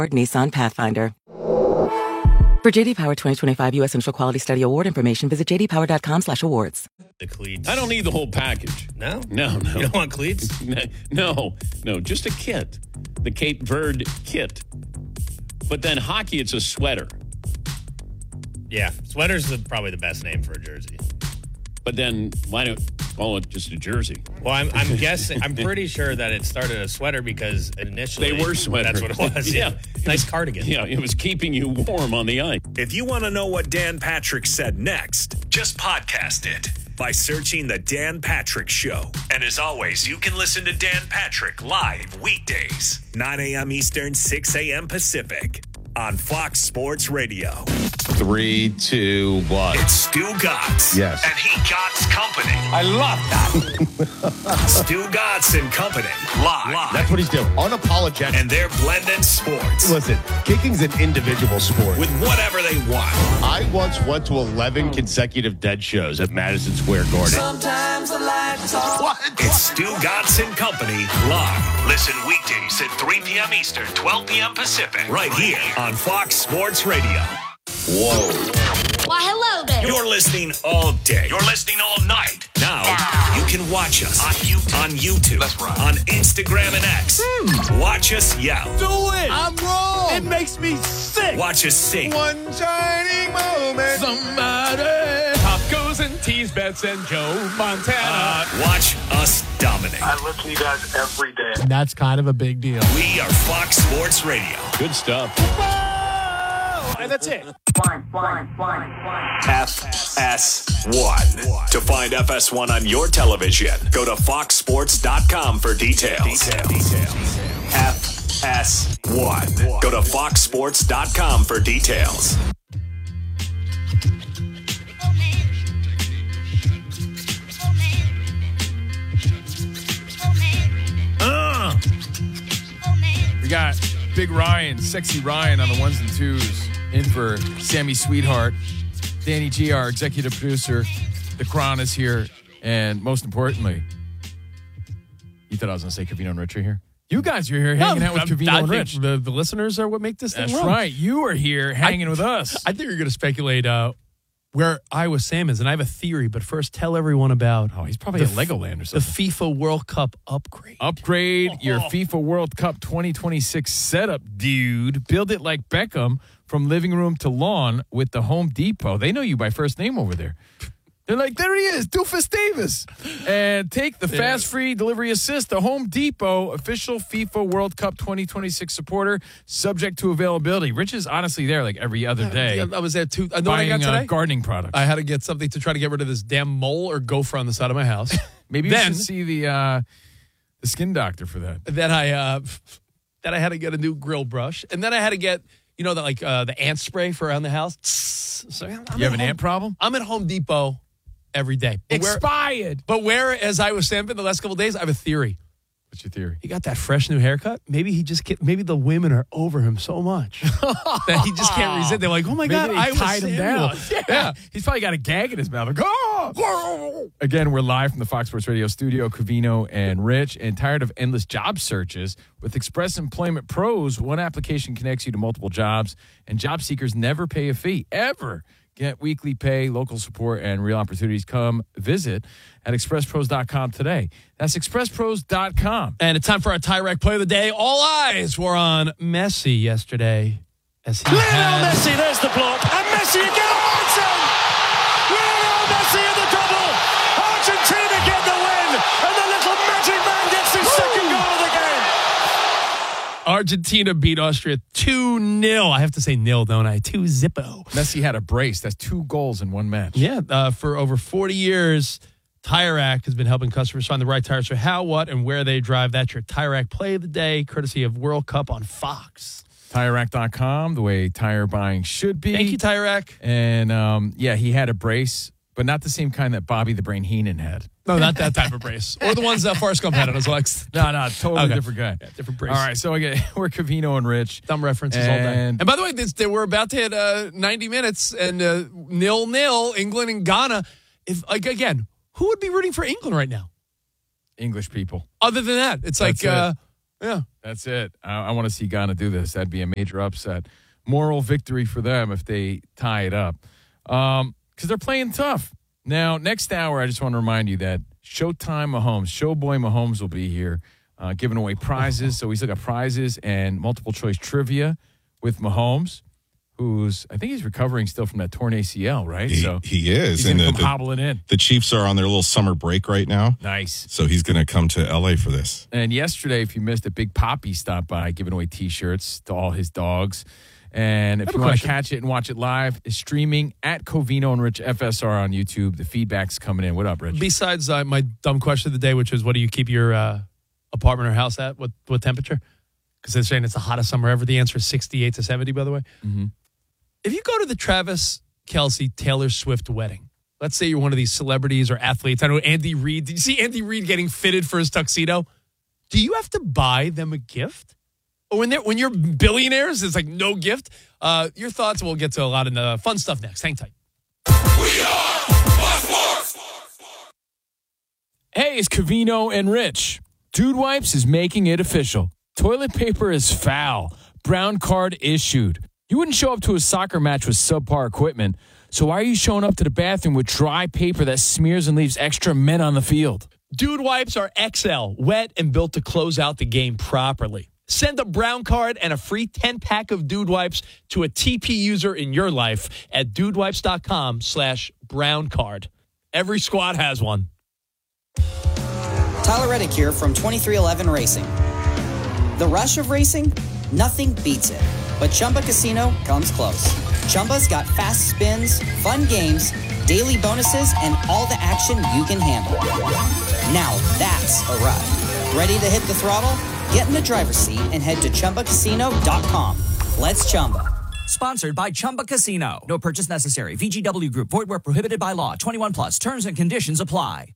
Nissan Pathfinder. For JD Power 2025 U.S. Central Quality Study Award information, visit jdpower.com/awards. The cleats. I don't need the whole package. No? No. You don't want cleats? No, just a kit. The Cape Verde kit. But then hockey, it's a sweater. Yeah, sweater's probably the best name for a jersey. But then why don't call it just a jersey? Well, I'm guessing, I'm pretty sure that it started a sweater because initially They were sweaters. That's what it was. Yeah. Nice cardigan. Yeah, it was keeping you warm on the ice. If you want to know what Dan Patrick said next, just podcast it by searching The Dan Patrick Show. And as always, you can listen to Dan Patrick live weekdays, 9 a.m. Eastern, 6 a.m. Pacific on Fox Sports Radio. 3, 2, 1. It's Stu Gatz. Yes. And he Gatz Company. I love that. Stu Gatz and Company. Live. That's what he's doing. Unapologetic. And they're blending sports. Listen, kicking's an individual sport. With whatever they want. I once went to 11 consecutive Dead shows at Madison Square Garden. Sometimes I like to talk. What? It's Stu Gatz and Company live. Listen weekdays at 3 p.m. Eastern, 12 p.m. Pacific. Right here on Fox Sports Radio. Whoa. Why, hello there. You're listening all day. You're listening all night. Now, you can watch us on YouTube. That's right. On Instagram and X. Watch us yell. Do it. I'm wrong. It makes me sick. Watch us sing. One shining moment. Somebody. Top goes and tease bets and Joe Montana. Watch us dominate. I listen to you guys every day. That's kind of a big deal. We are Fox Sports Radio. Good stuff. And that's it. FS1. To find FS1 on your television, go to foxsports.com for details. FS1. Go to foxsports.com for details. We got Big Ryan, Sexy Ryan on the ones and twos. In for Sammy Sweetheart. Danny G, our executive producer. The Crown is here. And most importantly, you thought I was going to say Covino and Rich are here? You guys are here hanging out with Covino and Rich. The listeners are what make this thing That's run. right. You are here hanging with us. I think you're going to speculate where Iowa Sam is, and I have a theory, but first tell everyone about He's probably at Legoland or the something. FIFA World Cup upgrade. Upgrade your FIFA World Cup 2026 setup, dude. Build it like Beckham from living room to lawn with the Home Depot. They know you by first name over there. They're like, there he is, Doofus Davis. And take the fast free delivery assist, the Home Depot official FIFA World Cup 2026 supporter, subject to availability. Rich is honestly there like every other day. Yeah, I was there too. I know what I buying got today. gardening products. I had to get something to try to get rid of this damn mole or gopher on the side of my house. Maybe you should see the skin doctor for that. Then I had to get a new grill brush, and then I had to get the ant spray for around the house. So You have an ant problem? I'm at Home Depot every day. Expired. But where, as I was saying the last couple of days, I have a theory. What's your theory? He got that fresh new haircut. Maybe maybe the women are over him so much that he just can't resist. They're like, oh my God, Maybe I they tied him down. Yeah. He's probably got a gag in his mouth. Like, oh! Again, we're live from the Fox Sports Radio studio, Covino and Rich. And tired of endless job searches? With Express Employment Pros, one application connects you to multiple jobs, and job seekers never pay a fee, ever. Get weekly pay, local support, and real opportunities. Come visit at expresspros.com today. That's expresspros.com. And it's time for our Tyrek play of the day. All eyes were on Messi yesterday. As he Lionel Messi, there's the block. And Messi again. Lionel Messi in the double. Argentina get the win. And the little magic man gets his second goal of the game. Argentina beat Austria 2-0. I have to say nil, don't I? 2-0. Messi had a brace. That's 2 goals in one match. Yeah, for over 40 years, Tire Rack has been helping customers find the right tires for how, what, and where they drive. That's your Tire Rack play of the day, courtesy of World Cup on Fox. TireRack.com, the way tire buying should be. Thank you, Tire Rack. And, he had a brace, but not the same kind that Bobby the Brain Heenan had. No, not that type of brace. Or the ones that Forrest Gump had on his legs. No, totally different guy. Yeah, different brace. All right, so again, we're Covino and Rich. Dumb references all day. And by the way, they were about to hit 90 minutes and 0-0, England and Ghana. Who would be rooting for England right now? English people. Other than that, it's That's like Yeah. That's it. I want to see Ghana do this. That'd be a major upset. Moral victory for them if they tie it up. Because they're playing tough. Now, next hour, I just want to remind you that Showtime Mahomes, Showboy Mahomes will be here giving away prizes. So we still got prizes and multiple choice trivia with Mahomes, I think he's recovering still from that torn ACL, right? He is. He's going to come hobbling in. The Chiefs are on their little summer break right now. Nice. So he's going to come to L.A. for this. And yesterday, if you missed it, Big Papi stopped by giving away T-shirts to all his dogs. And if you want to catch it and watch it live, it's streaming at Covino and Rich FSR on YouTube. The feedback's coming in. What up, Rich? Besides my dumb question of the day, which is, what do you keep your apartment or house at? What temperature? Because they're saying it's the hottest summer ever. The answer is 68 to 70, by the way. Mm-hmm. If you go to the Travis Kelce Taylor Swift wedding, let's say you're one of these celebrities or athletes. I know Andy Reid. Did you see Andy Reid getting fitted for his tuxedo? Do you have to buy them a gift? Or when you're billionaires, it's like no gift? Your thoughts, we'll get to a lot of the fun stuff next. Hang tight. We are Sports. Hey, it's Covino and Rich. Dude Wipes is making it official. Toilet paper is foul. Brown card issued. You wouldn't show up to a soccer match with subpar equipment, so why are you showing up to the bathroom with dry paper that smears and leaves extra men on the field? Dude Wipes are XL, wet and built to close out the game properly. Send a brown card and a free 10-pack of Dude Wipes to a TP user in your life at dudewipes.com/brown card. Every squad has one. Tyler Reddick here from 2311 Racing. The rush of racing? Nothing beats it. But Chumba Casino comes close. Chumba's got fast spins, fun games, daily bonuses, and all the action you can handle. Now that's a ride. Ready to hit the throttle? Get in the driver's seat and head to ChumbaCasino.com. Let's Chumba. Sponsored by Chumba Casino. No purchase necessary. VGW Group. Void where prohibited by law. 21 plus. Terms and conditions apply.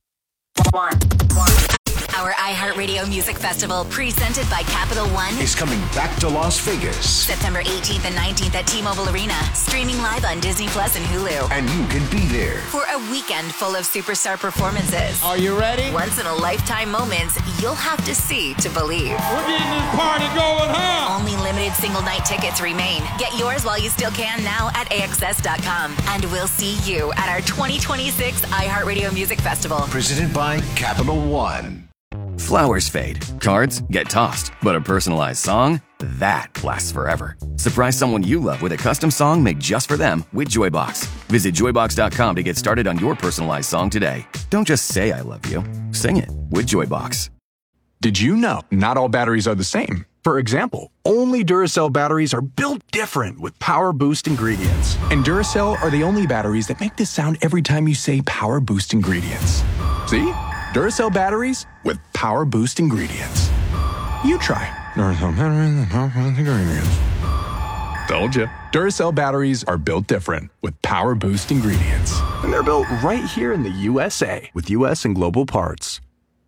Our iHeartRadio Music Festival, presented by Capital One, is coming back to Las Vegas. September 18th and 19th at T-Mobile Arena. Streaming live on Disney Plus and Hulu. And you can be there for a weekend full of superstar performances. Are you ready? Once-in-a-lifetime moments you'll have to see to believe. We're getting this party going, huh? Only limited single-night tickets remain. Get yours while you still can now at AXS.com. And we'll see you at our 2026 iHeartRadio Music Festival. Presented by Capital One. Flowers fade, cards get tossed, but a personalized song, that lasts forever. Surprise someone you love with a custom song made just for them with Joybox. Visit Joybox.com to get started on your personalized song today. Don't just say I love you, sing it with Joybox. Did you know not all batteries are the same? For example, only Duracell batteries are built different with Power Boost ingredients. And Duracell are the only batteries that make this sound every time you say Power Boost ingredients. See? Duracell batteries with Power Boost ingredients. You try. Duracell batteries with Power Boost ingredients. Told you. Duracell batteries are built different with Power Boost ingredients. And they're built right here in the USA with US and global parts.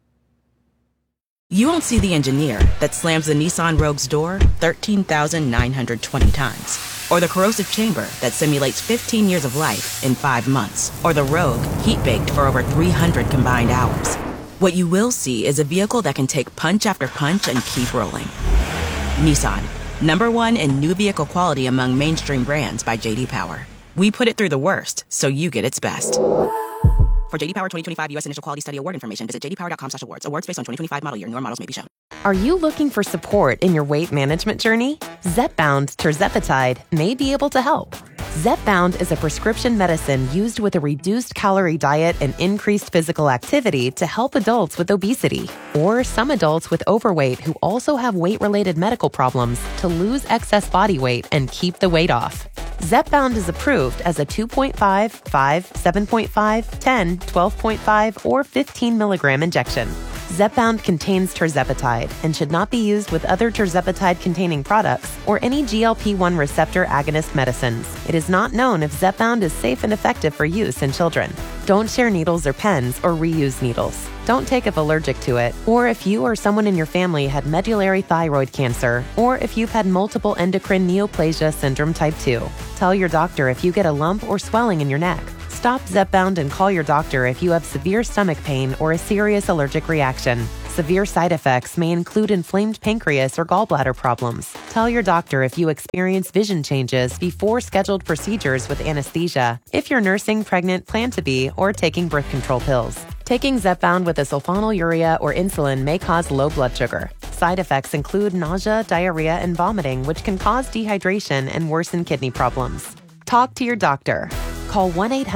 You won't see the engineer that slams the Nissan Rogue's door 13,920 times. Or the corrosive chamber that simulates 15 years of life in 5 months. Or the Rogue heat-baked for over 300 combined hours. What you will see is a vehicle that can take punch after punch and keep rolling. Nissan, #1 in new vehicle quality among mainstream brands by J.D. Power. We put it through the worst, so you get its best. For J.D. Power 2025 U.S. Initial Quality Study Award information, visit jdpower.com/awards. Awards based on 2025 model year. Newer models may be shown. Are you looking for support in your weight management journey? Zepbound tirzepatide may be able to help. Zepbound is a prescription medicine used with a reduced calorie diet and increased physical activity to help adults with obesity or some adults with overweight who also have weight-related medical problems to lose excess body weight and keep the weight off. Zepbound is approved as a 2.5, 5, 7.5, 10, 12.5, or 15 milligram injection. Zepbound contains tirzepatide and should not be used with other tirzepatide-containing products or any GLP-1 receptor agonist medicines. It is not known if Zepbound is safe and effective for use in children. Don't share needles or pens or reuse needles. Don't take if allergic to it, or if you or someone in your family had medullary thyroid cancer, or if you've had multiple endocrine neoplasia syndrome type 2. Tell your doctor if you get a lump or swelling in your neck. Stop Zepbound and call your doctor if you have severe stomach pain or a serious allergic reaction. severe side effects may include inflamed pancreas or gallbladder problems. Tell your doctor if you experience vision changes before scheduled procedures with anesthesia, if you're nursing, pregnant, plan to be, or taking birth control pills. Taking Zepbound with a sulfonylurea or insulin may cause low blood sugar. Side effects include nausea, diarrhea, and vomiting, which can cause dehydration and worsen kidney problems. Talk to your doctor. Call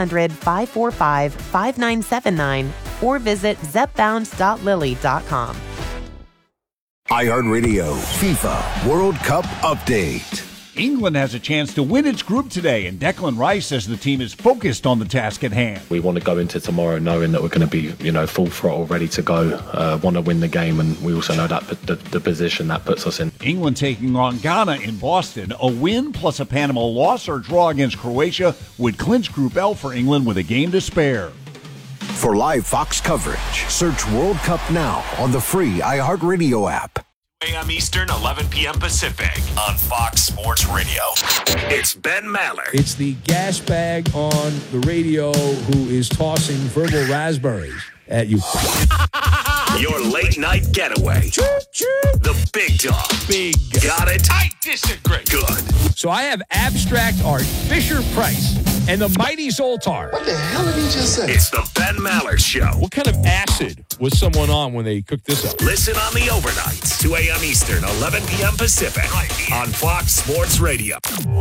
1-800-545-5979 or visit zepbound.lilly.com. iHeartRadio FIFA World Cup Update. England has a chance to win its group today, and Declan Rice says the team is focused on the task at hand. We want to go into tomorrow knowing that we're going to be, full throttle, ready to go, want to win the game, and we also know that the position that puts us in. England taking on Ghana in Boston. A win plus a Panama loss or draw against Croatia would clinch Group L for England with a game to spare. For live Fox coverage, search World Cup now on the free iHeartRadio app. a.m. Eastern, 11 p.m. Pacific on Fox Sports Radio. It's Ben Maller. It's the gas bag on the radio who is tossing verbal raspberries at you. Your late night getaway. The big dog. Big. Got it? I disagree. Good. So I have abstract art, Fisher-Price, and the mighty Zoltar. What the hell did he just say? It's the Ben Maller Show. What kind of acid was someone on when they cooked this up? Listen on the overnights, 2 a.m. Eastern, 11 p.m. Pacific, on Fox Sports Radio.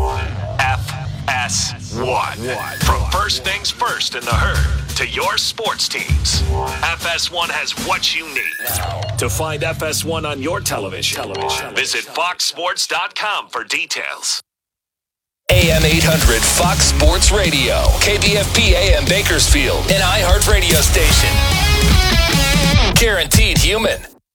FS1. From first things first in the herd to your sports teams, FS1 has what you need. To find FS1 on your television, visit foxsports.com for details. AM 800 Fox Sports Radio, KBFP AM Bakersfield, an iHeart radio station. Guaranteed human.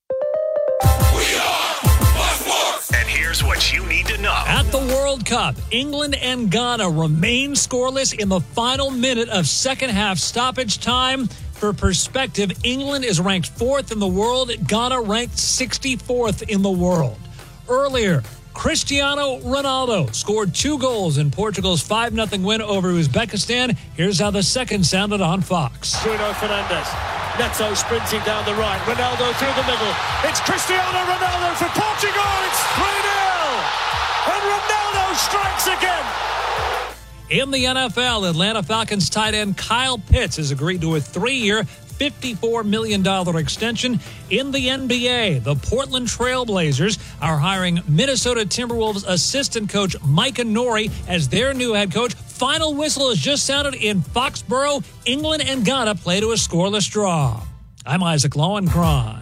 And here's what you need to know. At the World Cup, England and Ghana remain scoreless in the final minute of second half stoppage time. For perspective, England is ranked 4th in the world, Ghana ranked 64th in the world. Earlier, Cristiano Ronaldo scored 2 goals in Portugal's 5-0 win over Uzbekistan. Here's how the second sounded on Fox. Bruno Fernandes. Neto sprinting down the right. Ronaldo through the middle. It's Cristiano Ronaldo for Portugal. It's 3-0. And Ronaldo strikes again. In the NFL, Atlanta Falcons tight end Kyle Pitts has agreed to a 3-year, $54 million extension. In the NBA, the Portland Trail Blazers are hiring Minnesota Timberwolves assistant coach Micah Nori as their new head coach. Final whistle has just sounded in Foxborough. England and Ghana play to a scoreless draw. I'm Isaac Lowenkron.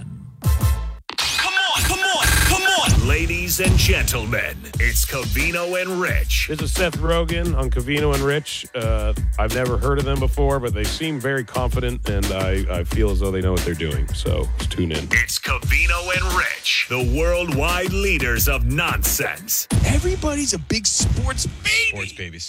Ladies and gentlemen, it's Covino and Rich. This is Seth Rogen on Covino and Rich. I've never heard of them before, but they seem very confident, and I feel as though they know what they're doing. So let's tune in. It's Covino and Rich, the worldwide leaders of nonsense. Everybody's a big sports baby. Sports babies.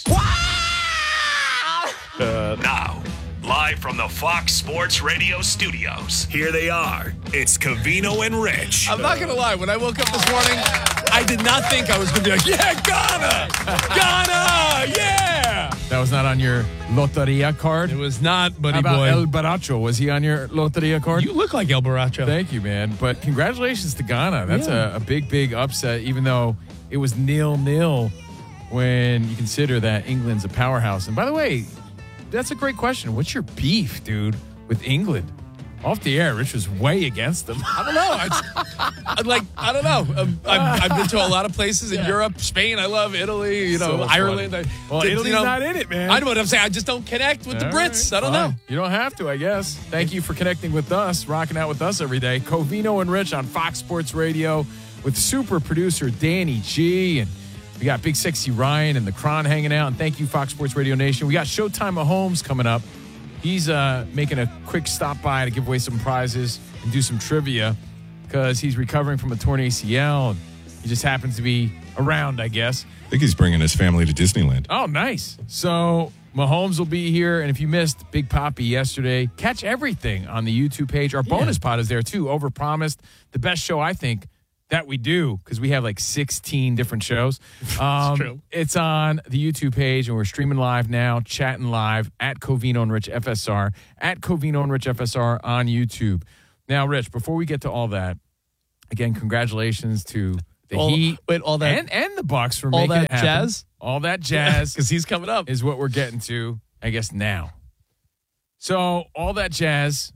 Now, live from the Fox Sports Radio studios, here they are. It's Covino and Rich. I'm not going to lie. When I woke up this morning, I did not think I was going to be like, yeah, Ghana! Ghana! Yeah! That was not on your Loteria card? It was not, buddy How about boy. El Baracho? Was he on your Loteria card? You look like El Baracho. Thank you, man. But congratulations to Ghana. That's a big, big upset, even though it was 0-0 when you consider that England's a powerhouse. And by the way, that's a great question. What's your beef, dude, with England? Off the air, Rich was way against them. I don't know. I don't know. I've been to a lot of places in Europe, Spain. I love Italy. Ireland. Italy's not in it, man. I know what I'm saying. I just don't connect with the Brits. Right, I don't know. You don't have to, I guess. Thank you for connecting with us, rocking out with us every day. Covino and Rich on Fox Sports Radio with super producer Danny G. And we got Big Sexy Ryan and the Cron hanging out. And thank you, Fox Sports Radio Nation. We got Showtime Mahomes coming up. He's making a quick stop by to give away some prizes and do some trivia because he's recovering from a torn ACL. And he just happens to be around, I guess. I think he's bringing his family to Disneyland. Oh, nice. So Mahomes will be here. And if you missed Big Papi yesterday, catch everything on the YouTube page. Our bonus pod is there, too. Overpromised. The best show, I think, that we do, because we have like 16 different shows. That's true. It's on the YouTube page, and we're streaming live now, chatting live at Covino and Rich FSR, at Covino and Rich FSR on YouTube. Now, Rich, before we get to all that, again, congratulations to the Heat all that and the Bucks for all making that it happen. jazz? All that jazz. Because he's coming up. Is what we're getting to, I guess, now. So, all that jazz,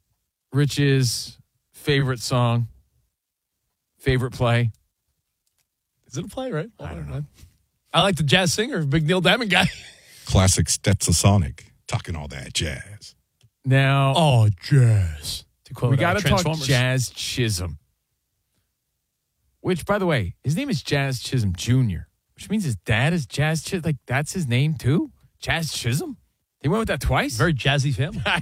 Rich's favorite song, favorite play. Is it a play, right? I don't know. I like the jazz singer, big Neil Diamond guy. Classic Stetsasonic, talking all that jazz. Now, jazz. To quote, we got to talk Transformers. Jazz Chisholm. Which, by the way, his name is Jazz Chisholm Jr., which means his dad is Jazz Chisholm. Like, that's his name, too? Jazz Chisholm? He went with that twice? Very jazzy family. I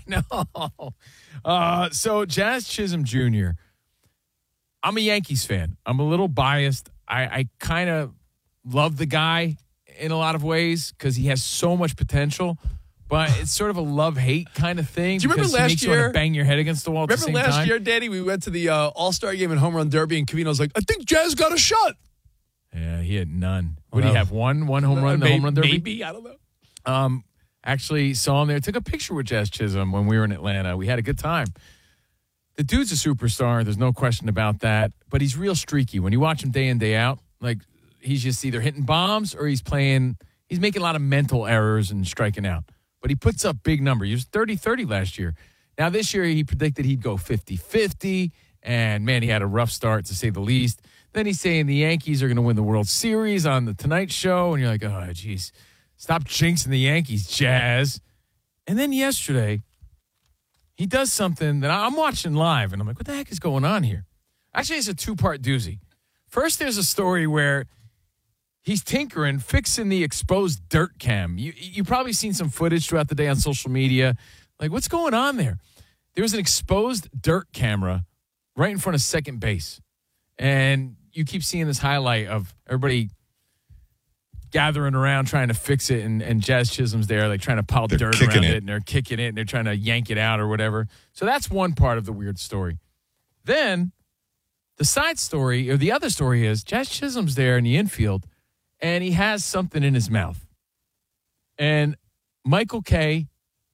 know. So, Jazz Chisholm Jr., I'm a Yankees fan. I'm a little biased. I kind of love the guy in a lot of ways because he has so much potential, but it's sort of a love-hate kind of thing. Do you remember because he last makes you want year? to bang your head against the wall at the same Remember last time? year, Danny, we went to the All-Star game and Home Run Derby, and Covino's like, I think Jazz got a shot. Yeah, he had none. What do you have? One home run in the Home Run Derby? Maybe, I don't know. Actually saw him there. Took a picture with Jazz Chisholm when we were in Atlanta. We had a good time. The dude's a superstar. There's no question about that. But he's real streaky. When you watch him day in, day out, like he's just either hitting bombs or he's making a lot of mental errors and striking out. But he puts up big numbers. He was 30-30 last year. Now this year he predicted he'd go 50-50. And, man, he had a rough start, to say the least. Then he's saying the Yankees are going to win the World Series on the Tonight Show. And you're like, oh, geez. Stop jinxing the Yankees, Jazz. And then yesterday, he does something that I'm watching live, and I'm like, what the heck is going on here? Actually, it's a two-part doozy. First, there's a story where he's tinkering, fixing the exposed dirt cam. You've probably seen some footage throughout the day on social media. Like, what's going on there? There was an exposed dirt camera right in front of second base. And you keep seeing this highlight of everybody gathering around trying to fix it, and Jazz Chisholm's there, like trying to pile dirt around it, and they're kicking it, and they're trying to yank it out or whatever. So that's one part of the weird story. Then the side story, or the other story, is Jazz Chisholm's there in the infield, and he has something in his mouth. And Michael Kay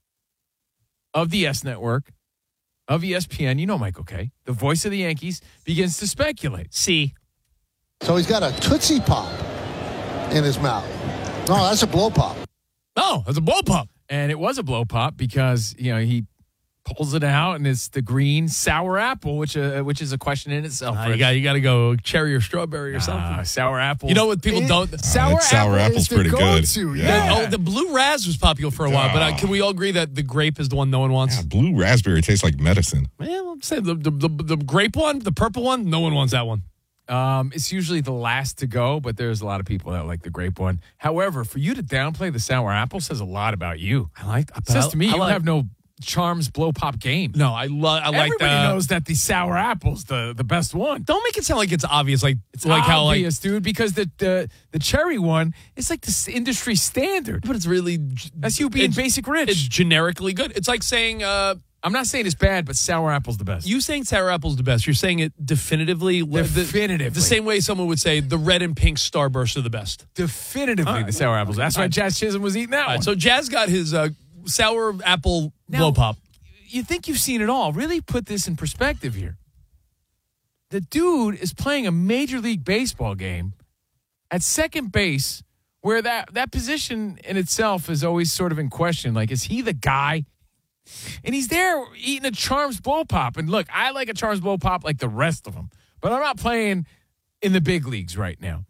of the S Network, of ESPN, you know Michael Kay, the voice of the Yankees, begins to speculate. So he's got a Tootsie Pop in his mouth. No, that's a blow pop. Oh, that's a blow pop. And it was a blow pop because, he pulls it out and it's the green sour apple, which is a question in itself. You got to go cherry or strawberry or something. Sour apple. You know what people don't? Sour apple's pretty good. Yeah. The blue ras was popular for a while, but can we all agree that the grape is the one no one wants? Yeah, blue raspberry tastes like medicine. Yeah, I'm saying the grape one, the purple one, no one wants that one. It's usually the last to go, but there's a lot of people that like the grape one. However, for you to downplay the sour apple says a lot about you. It says to me you have no Charms blow pop game. No, I like that. Everybody knows that the sour apple's the best one. Don't make it sound like it's obvious. It's obvious, dude, because the cherry one is like the industry standard. But it's really that's you being basic rich. It's generically good. It's like saying I'm not saying it's bad, but sour apple's the best. You saying sour apple's the best. You're saying it definitively. Definitively. The same way someone would say the red and pink Starburst are the best. Definitively the sour apples. That's why Jazz Chisholm was eating that one. So Jazz got his sour apple blow pop. You think you've seen it all. Really put this in perspective here. The dude is playing a Major League Baseball game at second base where that position in itself is always sort of in question. Like, is he the guy? And he's there eating a Charms blow pop. And look, I like a Charms blow pop like the rest of them, but I'm not playing in the big leagues right now.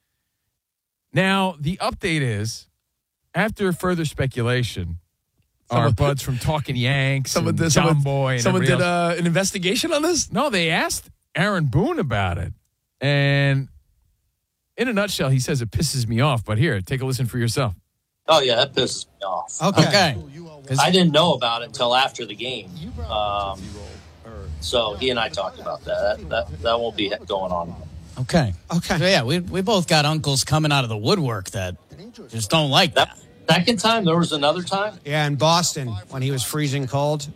Now, the update is, after further speculation, our buds from Talking Yanks, someone did an investigation on this? No, they asked Aaron Boone about it. And in a nutshell, he says it pisses me off. But here, take a listen for yourself. Oh, yeah, that pisses me off. Okay. I didn't know about it until after the game. So he and I talked about that. That won't be going on. Okay. So, yeah, we both got uncles coming out of the woodwork that just don't like that. Second time? There was another time? Yeah, in Boston when he was freezing cold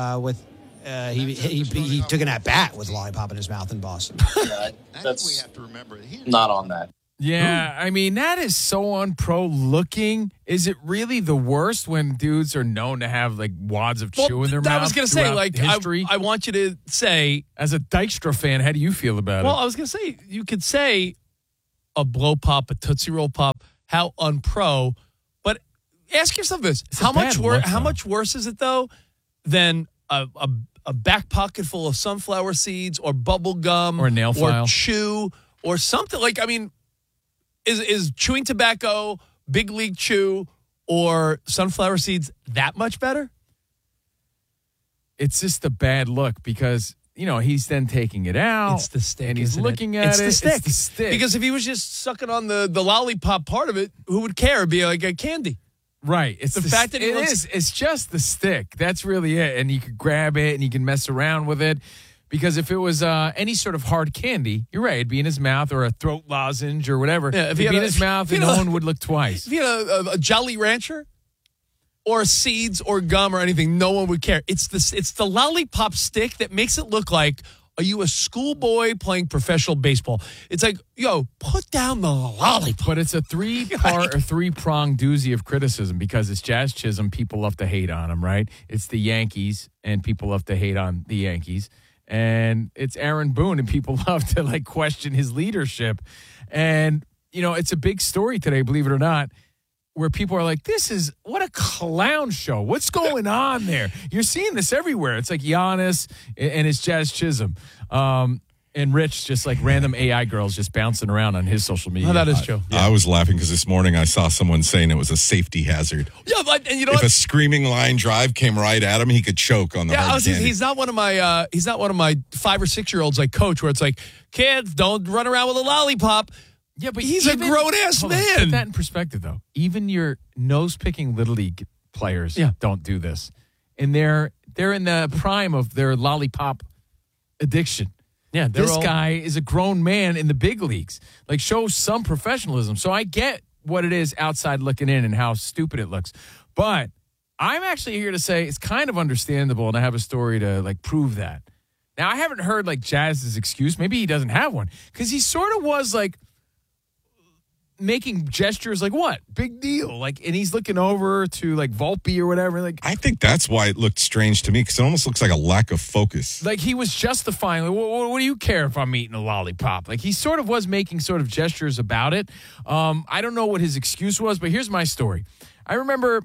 he took an at-bat with a lollipop in his mouth in Boston. Yeah, that's not on that. Yeah, I mean, that is so unpro looking. Is it really the worst when dudes are known to have like wads of chew in their mouth? I was going to say, like, history? I want you to say. As a Dykstra fan, how do you feel about it? Well, I was going to say, you could say a blow pop, a Tootsie Roll pop, how unpro, but ask yourself this. How much worse is it, though, than a back pocket full of sunflower seeds or bubble gum or a nail file or chew or something? Like, I mean, is chewing tobacco, big league chew, or sunflower seeds that much better? It's just a bad look because, you know, he's then taking it out. It's the stick, and he's looking at it's it. The stick. It's the stick. Because if he was just sucking on the lollipop part of it, who would care? It'd be like a candy. Right. It's the fact that it's just the stick. That's really it. And you could grab it and you can mess around with it. Because if it was any sort of hard candy, you're right, it'd be in his mouth or a throat lozenge or whatever. Yeah, it'd be in his mouth and no one would look twice. If you had a Jolly Rancher or seeds or gum or anything, no one would care. It's the lollipop stick that makes it look like, are you a schoolboy playing professional baseball? It's like, yo, put down the lollipop. But it's a three-part or three-pronged doozy of criticism because it's Jazz Chisholm. People love to hate on him, right? It's the Yankees, and people love to hate on the Yankees. And it's Aaron Boone, and people love to, like, question his leadership. And, you know, it's a big story today, believe it or not, where people are like, what a clown show. What's going on there? You're seeing this everywhere. It's like Giannis and it's Jazz Chisholm. And Rich, just like random AI girls just bouncing around on his social media. Oh, that is true. I was laughing because this morning I saw someone saying it was a safety hazard. Yeah, but and you know if what? a screaming line drive came right at him, he could choke on the hard candy. He's not one of my 5 or 6 year olds like coach where it's like, kids, don't run around with a lollipop. Yeah, but he's a grown ass man. Put that in perspective, though. Even your nose picking little league players don't do this, and they're in the prime of their lollipop addiction. Yeah, this guy is a grown man in the big leagues. Like, show some professionalism. So I get what it is outside looking in and how stupid it looks, but I'm actually here to say it's kind of understandable, and I have a story to like prove that. Now I haven't heard like Jazz's excuse. Maybe he doesn't have one because he sort of was like making gestures like what big deal, like, and he's looking over to like Volpe or whatever. Like, I think that's why it looked strange to me because it almost looks like a lack of focus. Like he was justifying. Like, what do you care if I'm eating a lollipop? Like he sort of was making sort of gestures about it. I don't know what his excuse was, but here's my story. I remember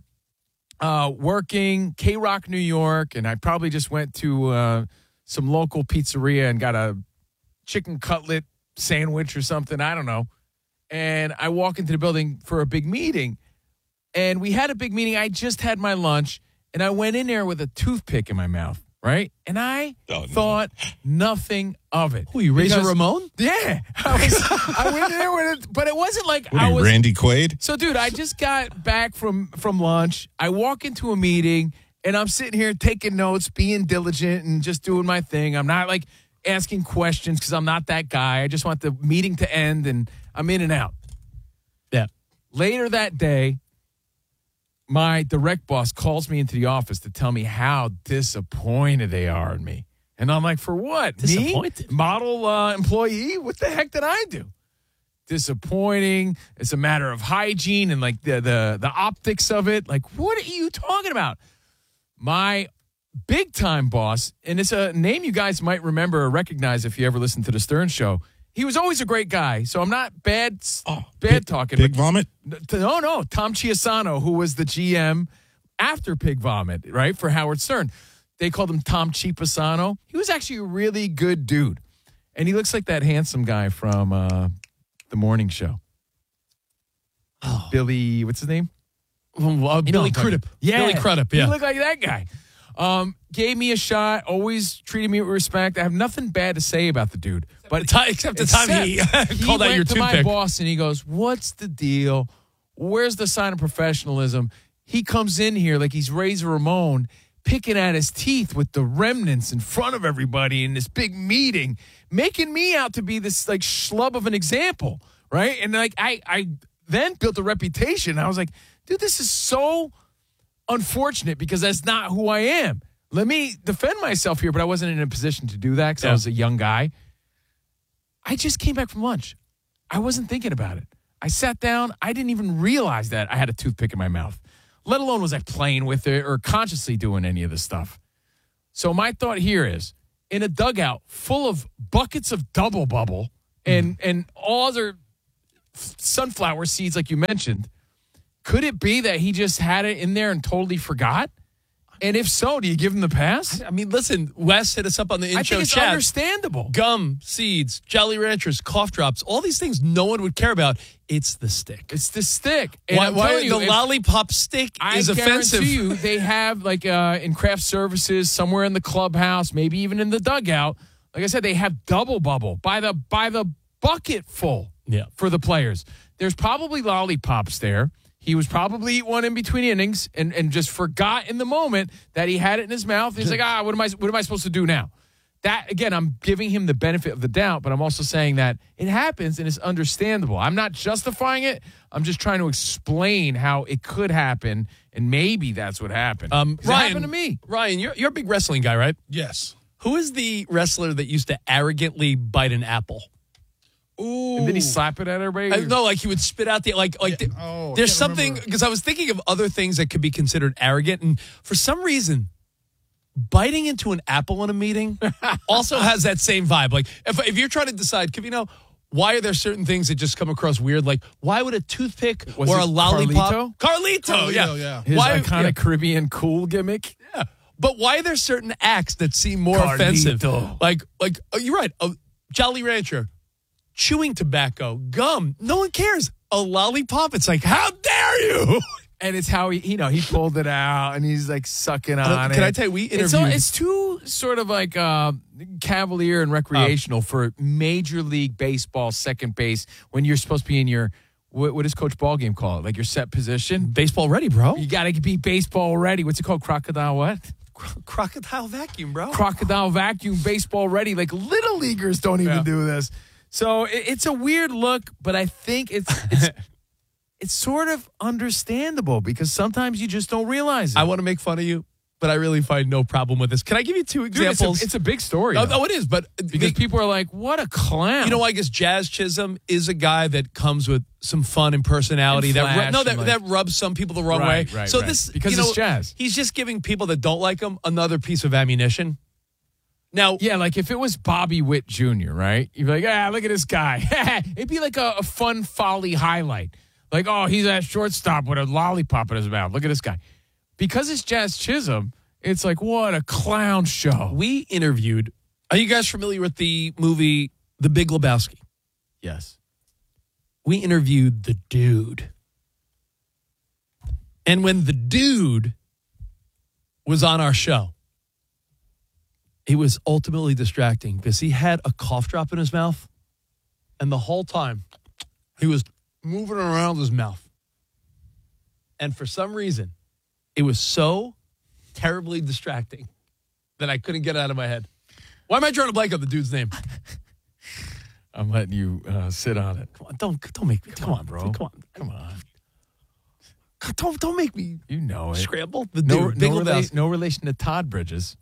working K-Rock, New York, and I probably just went to some local pizzeria and got a chicken cutlet sandwich or something. I don't know. And I walk into the building for a big meeting, and we had a big meeting. I just had my lunch, and I went in there with a toothpick in my mouth, right? And I thought nothing of it. Who, you Razor Ramon? Yeah. I went in there with it, but it wasn't like I was Randy Quaid. So, dude, I just got back from lunch. I walk into a meeting, and I'm sitting here taking notes, being diligent, and just doing my thing. I'm not like asking questions because I'm not that guy. I just want the meeting to end, and I'm in and out. Yeah. Later that day, my direct boss calls me into the office to tell me how disappointed they are in me. And I'm like, for what? Disappointed? Me? Model employee? What the heck did I do? Disappointing. It's a matter of hygiene and like the optics of it. Like, what are you talking about? My big time boss, and it's a name you guys might remember or recognize if you ever listen to the Stern Show. He was always a great guy, so I'm not bad talking. Pig Vomit? No. Tom Chiasano, who was the GM after Pig Vomit, right, for Howard Stern. They called him Tom Chiapasano. He was actually a really good dude. And he looks like that handsome guy from The Morning Show. Oh. Billy, what's his name? Billy Crudup. Yeah. Billy Crudup, yeah. He looked like that guy. Gave me a shot, always treated me with respect. I have nothing bad to say about the dude. But except the time he called out your toothpick. He went to my boss and he goes, what's the deal? Where's the sign of professionalism? He comes in here like he's Razor Ramon, picking at his teeth with the remnants in front of everybody in this big meeting, making me out to be this like schlub of an example, right? And like I then built a reputation. I was like, dude, this is so unfortunate because that's not who I am. Let me defend myself here, but I wasn't in a position to do that because I was a young guy. I just came back from lunch. I wasn't thinking about it. I sat down. I didn't even realize that I had a toothpick in my mouth, let alone was I playing with it or consciously doing any of this stuff. So my thought here is, in a dugout full of buckets of Double Bubble and all other sunflower seeds like you mentioned, could it be that he just had it in there and totally forgot? And if so, do you give him the pass? I mean, listen, Wes hit us up on the I think it's chat. understandable. Gum, seeds, Jolly Ranchers, cough drops, all these things no one would care about. It's the stick. It's the stick. And Why the lollipop stick is offensive? I guarantee you, they have, like, in craft services, somewhere in the clubhouse, maybe even in the dugout, like I said, they have Double Bubble by the bucket full for the players. There's probably lollipops there. He was probably eating one in between innings and just forgot in the moment that he had it in his mouth. He's like, what am I supposed to do now? That, again, I'm giving him the benefit of the doubt, but I'm also saying that it happens and it's understandable. I'm not justifying it. I'm just trying to explain how it could happen, and maybe that's what happened. Ryan, it happened to me. Ryan, you're a big wrestling guy, right? Yes. Who is the wrestler that used to arrogantly bite an apple? Ooh. And then he slap it at everybody? No, like he would spit out the there's something, because I was thinking of other things that could be considered arrogant, and for some reason, biting into an apple in a meeting also has that same vibe. Like if you're trying to decide, Covino, why are there certain things that just come across weird? Like, why would a toothpick or a lollipop? Carlito, yeah. His iconic Caribbean cool gimmick. Yeah. But why are there certain acts that seem more offensive? Like you're right. A Jolly Rancher, chewing tobacco, gum. No one cares. A lollipop, it's like, how dare you? And it's how he pulled it out and he's like sucking on it. Can I tell you, we interviewed. It's too sort of like cavalier and recreational for Major League Baseball second base when you're supposed to be in your, what does Coach Ballgame call it? Like your set position? Baseball ready, bro. You got to be baseball ready. What's it called? Crocodile what? Crocodile vacuum, bro. Crocodile vacuum, baseball ready. Like little leaguers don't even do this. So it's a weird look, but I think it's sort of understandable because sometimes you just don't realize it. I want to make fun of you, but I really find no problem with this. Can I give you two examples? Dude, it's a big story. No, it is, but because people are like, "What a clown!" You know, I guess Jazz Chisholm is a guy that comes with some fun and personality that rubs some people the wrong way. Right, so right. this because it's Jazz. He's just giving people that don't like him another piece of ammunition. Now, yeah, like if it was Bobby Witt Jr., right? You'd be like, look at this guy. It'd be like a fun folly highlight. Like, oh, he's at shortstop with a lollipop in his mouth. Look at this guy. Because it's Jazz Chisholm, it's like, what a clown show. We interviewed, are you guys familiar with the movie The Big Lebowski? Yes. We interviewed the dude. And when the dude was on our show, it was ultimately distracting because he had a cough drop in his mouth, and the whole time he was moving around his mouth. And for some reason, it was so terribly distracting that I couldn't get it out of my head. Why am I trying to blank up the dude's name? I'm letting you sit on it. Come on, don't make me. Come on, bro. Come on. Don't make me. You know it. Scramble. The dude. No relation to Todd Bridges.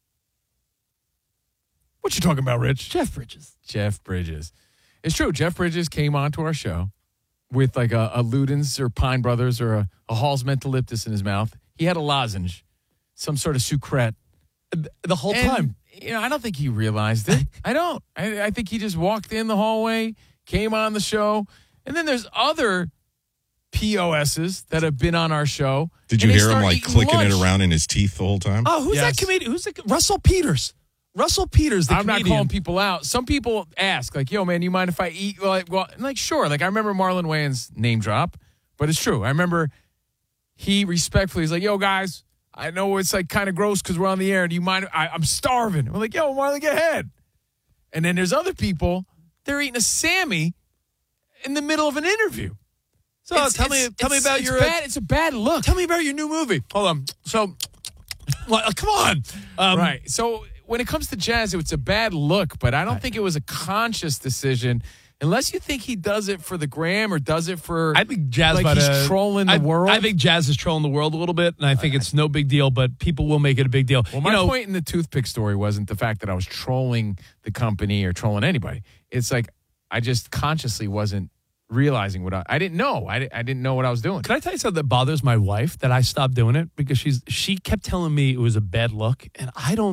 What you talking about, Rich? Jeff Bridges. Jeff Bridges. It's true. Jeff Bridges came onto our show with like a Ludens or Pine Brothers or a Hall's Mentoliptus in his mouth. He had a lozenge, some sort of sucrette. The whole time. You know, I don't think he realized it. I don't. I think he just walked in the hallway, came on the show, and then there's other POSs that have been on our show. Did you hear him like clicking it around in his teeth the whole time? Oh, who's that comedian? Russell Peters. Russell Peters, the comedian. I'm not calling people out. Some people ask, like, yo, man, you mind if I eat? Well, I'm like, sure. Like, I remember Marlon Wayans' name drop, but it's true. I remember he respectfully is like, yo, guys, I know it's like kind of gross because we're on the air. Do you mind? I'm starving. We're like, yo, Marlon, get ahead. And then there's other people, they're eating a Sammy in the middle of an interview. So tell me about your... It's a bad look. Tell me about your new movie. Hold on. So, come on. Right. So... when it comes to Jazz, it's a bad look, but I don't think it was a conscious decision. Unless you think he does it for the gram or does it for... I think Jazz he's trolling the world. I think Jazz is trolling the world a little bit, and I think it's no big deal, but people will make it a big deal. Well, my point in the toothpick story wasn't the fact that I was trolling the company or trolling anybody. It's like, I just consciously wasn't realizing what I didn't know. I didn't know what I was doing. Can I tell you something that bothers my wife, that I stopped doing it because she kept telling me it was a bad look, and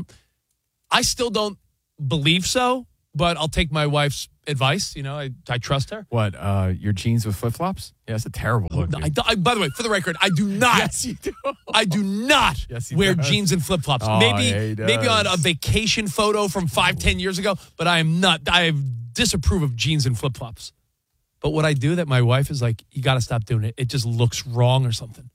I still don't believe so, but I'll take my wife's advice. You know, I trust her. What, your jeans with flip-flops? Yeah, that's a terrible look. By the way, for the record, I do not. Yes, you do. I do not wear jeans and flip-flops. Oh, maybe on a vacation photo from 5-10 years ago, but I am not. I disapprove of jeans and flip-flops. But what I do that my wife is like, you got to stop doing it. It just looks wrong or something.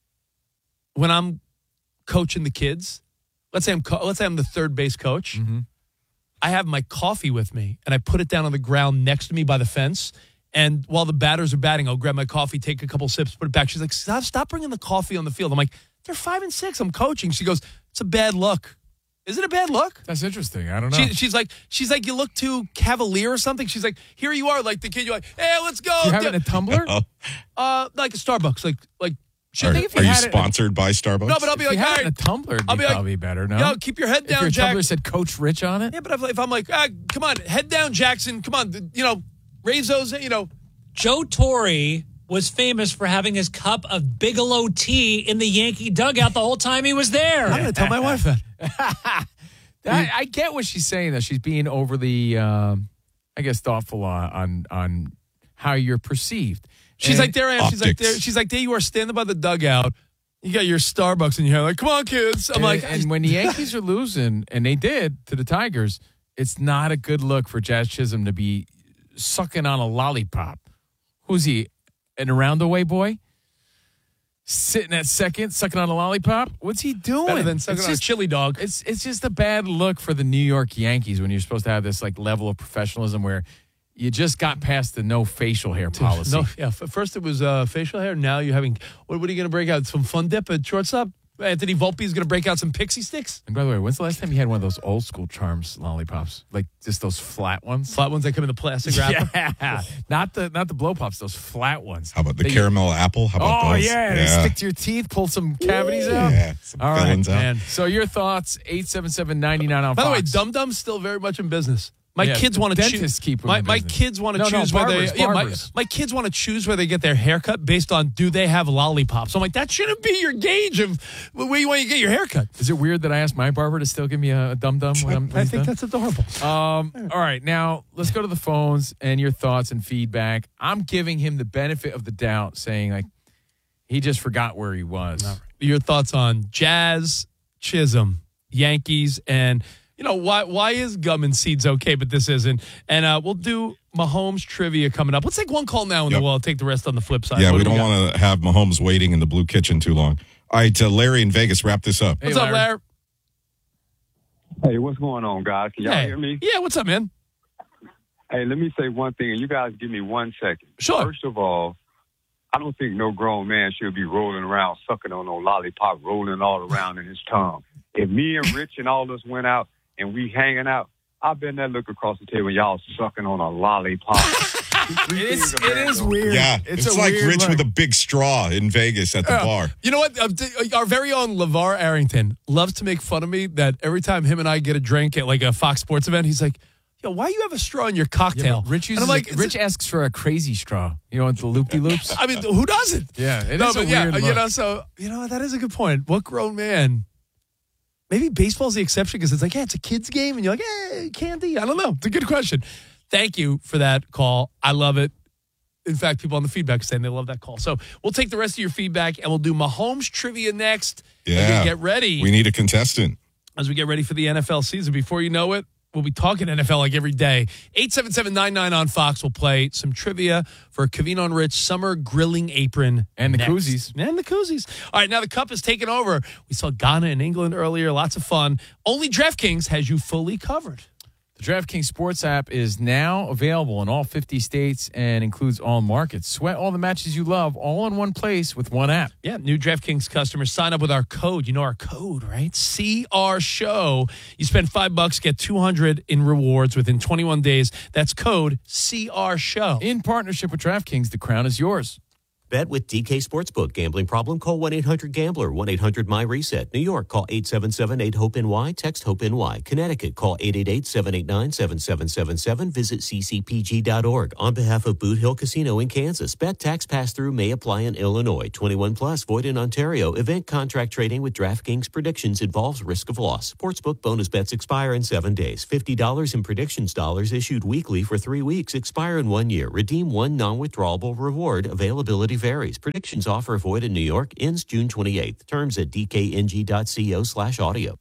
When I'm coaching the kids, let's say I'm the third base coach. Mm-hmm. I have my coffee with me, and I put it down on the ground next to me by the fence. And while the batters are batting, I'll grab my coffee, take a couple sips, put it back. She's like, stop bringing the coffee on the field. I'm like, they're 5 and 6. I'm coaching. She goes, it's a bad look. Is it a bad look? That's interesting. I don't know. She's like, you look too cavalier or something. She's like, here you are, like the kid. You're like, hey, let's go. You having a tumbler? Like a Starbucks, like. Are you sponsored by Starbucks? No, but I'll be like, all right. A tumbler would be probably better, no? Yo, keep your head down, if your Jack. tumbler said Coach Rich on it? Yeah, but if I'm like, come on, head down, Jackson. Come on, raise those, Joe Torre was famous for having his cup of Bigelow tea in the Yankee dugout the whole time he was there. I'm going to tell my wife that. I get what she's saying, though. She's being overly, I guess, thoughtful on how you're perceived. She's like, there I am. Optics. She's like, there you are standing by the dugout. You got your Starbucks in your hand. Like, come on, kids. I'm like, and when the Yankees are losing, and they did to the Tigers, it's not a good look for Jazz Chisholm to be sucking on a lollipop. Who's he? An around-the-way boy? Sitting at second, sucking on a lollipop? What's he doing? Better than sucking on a chili dog. It's just a bad look for the New York Yankees when you're supposed to have this like level of professionalism where you just got past the no facial hair policy. No, yeah. First it was facial hair. Now you're having, what are you going to break out? Some Fun Dip at shortstop? Anthony Volpe is going to break out some Pixie Sticks? And by the way, when's the last time you had one of those old school Charms lollipops? Like just those flat ones? Flat ones that come in the plastic wrapper? Yeah. Not the blow pops, those flat ones. How about the caramel apple? How about those? Yeah. They stick to your teeth, pull some cavities out. Yeah, some fillings out. Man. So your thoughts, 877-99 on By the way, Fox. Dum Dum's still very much in business. My kids want to choose. My kids want to choose where they. My kids want to choose where they get their haircut based on do they have lollipops. I'm like, that shouldn't be your gauge of where you want to get your haircut. Is it weird that I asked my barber to still give me a Dum Dum when I think that's adorable. All right, now let's go to the phones and your thoughts and feedback. I'm giving him the benefit of the doubt, saying like he just forgot where he was. Your thoughts on Jazz, Chisholm, Yankees, and. Why is gum and seeds okay, but this isn't? And we'll do Mahomes trivia coming up. Let's take one call now, and then we'll take the rest on the flip side. Yeah, we don't want to have Mahomes waiting in the blue kitchen too long. All right, Larry in Vegas, wrap this up. What's up, Larry? Hey, what's going on, guys? Can y'all hear me? Yeah, what's up, man? Hey, let me say one thing, and you guys give me 1 second. Sure. First of all, I don't think no grown man should be rolling around, sucking on no lollipop, rolling all around in his tongue. If me and Rich and all us went out, and we hanging out, I've been there looking across the table, y'all sucking on a lollipop. It is weird. Yeah, it's like weird Rich look. with a big straw in Vegas at the bar. You know what? Our very own LeVar Arrington loves to make fun of me that every time him and I get a drink at like a Fox Sports event, he's like, yo, why you have a straw in your cocktail? Yeah, Rich and I'm like, Rich asks for a crazy straw. With the loop-de-loops. I mean, who doesn't? Yeah, it is a weird look. That is a good point. What grown man? Maybe baseball's the exception because it's like, it's a kid's game. And you're like, candy. I don't know. It's a good question. Thank you for that call. I love it. In fact, people on the feedback are saying they love that call. So we'll take the rest of your feedback and we'll do Mahomes trivia next. Yeah. As we get ready. We need a contestant. As we get ready for the NFL season. Before you know it, we'll be talking NFL like every day. 877-99 on Fox. We'll play some trivia for Covino and Rich Summer Grilling Apron. And the next. koozies. And the koozies. All right, now the cup is taken over. We saw Ghana and England earlier. Lots of fun. Only DraftKings has you fully covered. The DraftKings Sports app is now available in all 50 states and includes all markets. Sweat all the matches you love all in one place with one app. Yeah, new DraftKings customers sign up with our code. You know our code, right? CR Show. You spend $5, get $200 in rewards within 21 days. That's code CR Show. In partnership with DraftKings, the crown is yours. Bet with DK Sportsbook. Gambling problem? Call 1-800-GAMBLER. 1-800-MY-RESET. New York, call 877-8-HOPE-NY. Text HOPE-NY. Connecticut, call 888-789-7777. Visit ccpg.org. On behalf of Boot Hill Casino in Kansas, bet tax pass-through may apply in Illinois. 21 plus, void in Ontario. Event contract trading with DraftKings predictions involves risk of loss. Sportsbook bonus bets expire in 7 days. $50 in predictions dollars issued weekly for 3 weeks. Expire in 1 year. Redeem one non-withdrawable reward. Availability varies. Predictions offer void in New York. Ends June 28th. Terms at dkng.co/audio.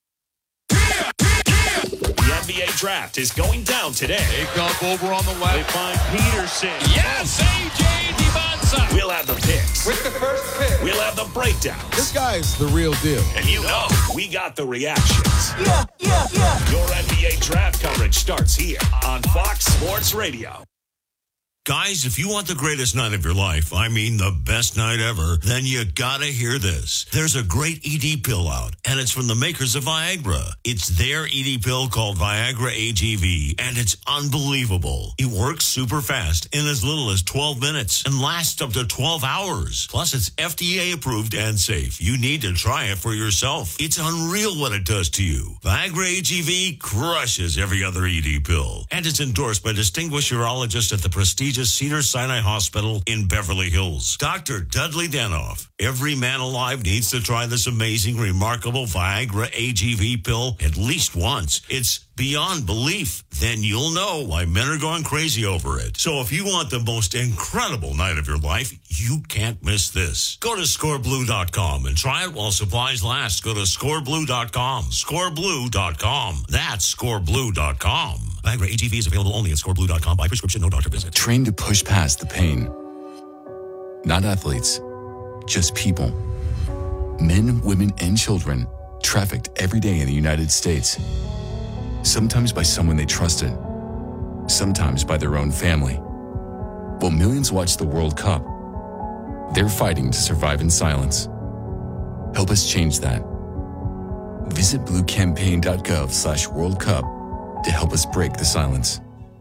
The NBA draft is going down today. Takeoff over on the left. They find Peterson. Yes, A.J. Dibonsa. We'll have the picks. With the first pick. We'll have the breakdowns. This guy's the real deal. And you know, we got the reactions. Yeah. Your NBA draft coverage starts here on Fox Sports Radio. Guys, if you want the greatest night of your life, I mean the best night ever, then you gotta hear this. There's a great ED pill out, and it's from the makers of Viagra. It's their ED pill called Viagra AGV, and it's unbelievable. It works super fast in as little as 12 minutes and lasts up to 12 hours. Plus, it's FDA approved and safe. You need to try it for yourself. It's unreal what it does to you. Viagra AGV crushes every other ED pill, and it's endorsed by distinguished urologists at the prestigious Cedars-Sinai Hospital in Beverly Hills. Dr. Dudley Danoff. Every man alive needs to try this amazing, remarkable Viagra AGV pill at least once. It's beyond belief. Then you'll know why men are going crazy over it. So if you want the most incredible night of your life, you can't miss this. Go to scoreblue.com and try it while supplies last. Go to scoreblue.com. Scoreblue.com. That's scoreblue.com. Viagra AGV is available only at scoreblue.com by prescription, no doctor visit. Train to push past the pain. Not athletes, just people. Men, women, and children trafficked every day in the United States. Sometimes by someone they trusted, sometimes by their own family. While millions watch the World Cup, they're fighting to survive in silence. Help us change that. Visit bluecampaign.gov/World Cup to help us break the silence.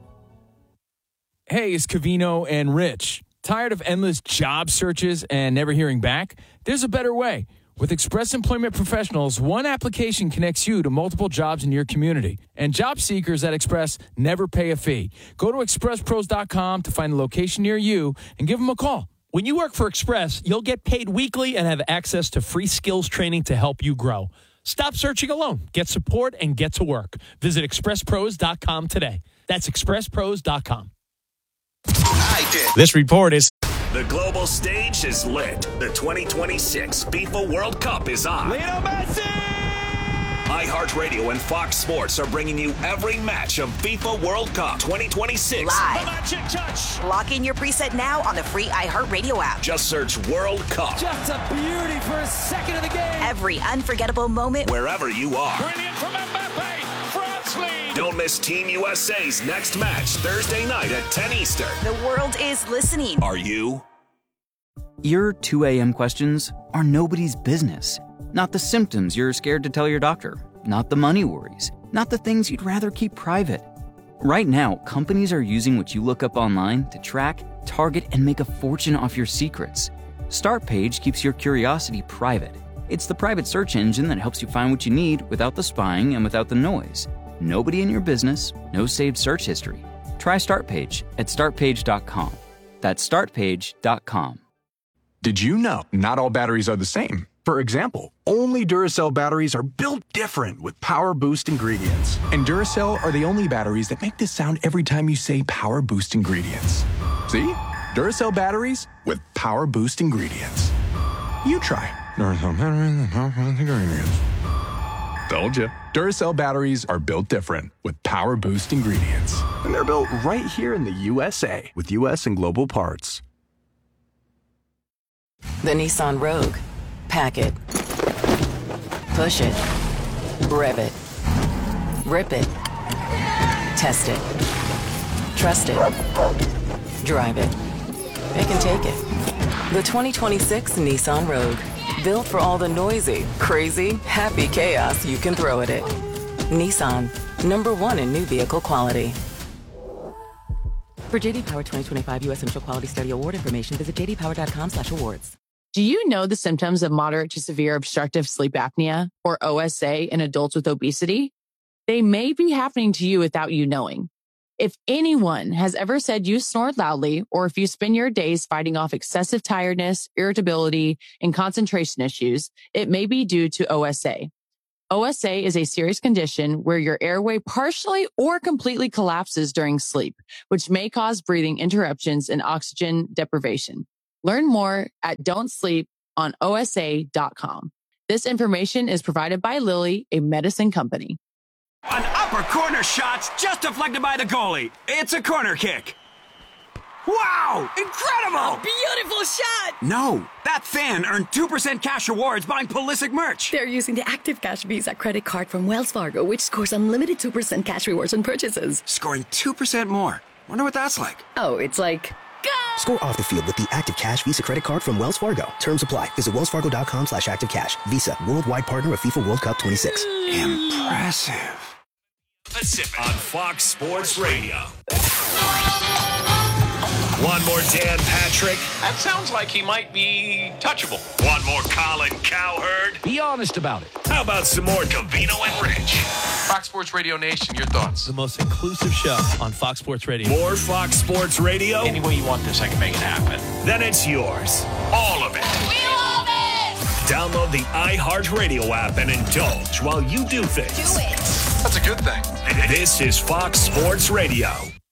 Hey, it's Covino and Rich. Tired of endless job searches and never hearing back? There's a better way. With Express Employment Professionals, one application connects you to multiple jobs in your community. And job seekers at Express never pay a fee. Go to expresspros.com to find a location near you and give them a call. When you work for Express, you'll get paid weekly and have access to free skills training to help you grow. Stop searching alone. Get support and get to work. Visit expresspros.com today. That's expresspros.com. This report is... The global stage is lit. The 2026 FIFA World Cup is on. Lionel Messi! iHeartRadio and Fox Sports are bringing you every match of FIFA World Cup 2026. Live. The magic touch. Lock in your preset now on the free iHeartRadio app. Just search World Cup. Just a beauty for a second of the game. Every unforgettable moment. Wherever you are. Brilliant from Mbappe. France lead. Don't miss Team USA's next match Thursday night at 10 Eastern. The world is listening. Are you? Your 2 a.m. questions are nobody's business. Not the symptoms you're scared to tell your doctor. Not the money worries. Not the things you'd rather keep private. Right now, companies are using what you look up online to track, target, and make a fortune off your secrets. Startpage keeps your curiosity private. It's the private search engine that helps you find what you need without the spying and without the noise. Nobody in your business, no saved search history. Try Startpage at startpage.com. That's startpage.com. Did you know not all batteries are the same? For example, only Duracell batteries are built different with Power Boost ingredients. And Duracell are the only batteries that make this sound every time you say Power Boost ingredients. See? Duracell batteries with Power Boost ingredients. You try. Duracell batteries with Power Boost ingredients. Told you. Duracell batteries are built different with Power Boost ingredients. And they're built right here in the USA with US and global parts. The Nissan Rogue. Pack it. Push it. Rev it. Rip it. Test it. Trust it. Drive it. It can take it. The 2026 Nissan Rogue. Built for all the noisy, crazy, happy chaos you can throw at it. Nissan. #1 in new vehicle quality. For JD Power 2025 U.S. Central Quality Study Award information, visit jdpower.com/awards. Do you know the symptoms of moderate to severe obstructive sleep apnea, or OSA, in adults with obesity? They may be happening to you without you knowing. If anyone has ever said you snored loudly, or if you spend your days fighting off excessive tiredness, irritability, and concentration issues, it may be due to OSA. OSA is a serious condition where your airway partially or completely collapses during sleep, which may cause breathing interruptions and oxygen deprivation. Learn more at don'tsleeponosa.com. This information is provided by Lilly, a medicine company. An upper corner shot's just deflected by the goalie. It's a corner kick. Wow! Incredible! A beautiful shot! No, that fan earned 2% cash rewards buying Pulisic merch. They're using the Active Cash Visa credit card from Wells Fargo, which scores unlimited 2% cash rewards on purchases. Scoring 2% more. Wonder what that's like. Oh, it's like... Score off the field with the Active Cash Visa credit card from Wells Fargo. Terms apply. Visit wellsfargo.com/activecash. Visa, worldwide partner of FIFA World Cup 26. Impressive. Pacific on Fox Sports Radio. One more Dan Patrick. That sounds like he might be touchable. One more Colin Cowherd. Be honest about it. How about some more Covino and Rich? Fox Sports Radio Nation, your thoughts? The most inclusive show on Fox Sports Radio. More Fox Sports Radio? Any way you want this, I can make it happen. Then it's yours. All of it. We love it! Download the iHeartRadio app and indulge while you do things. Do it! That's a good thing. This is Fox Sports Radio.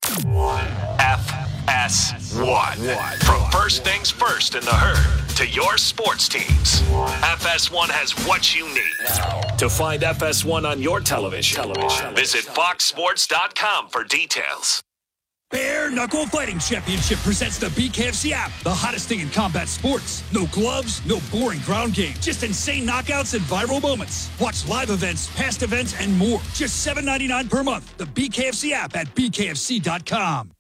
FS1. From first things first in the herd to your sports teams, FS1 has what you need. To find FS1 on your television, visit foxsports.com for details. Bare Knuckle Fighting Championship presents the BKFC app, the hottest thing in combat sports. No gloves, no boring ground game, just insane knockouts and viral moments. Watch live events, past events, and more. Just $7.99 per month. The BKFC app at bkfc.com.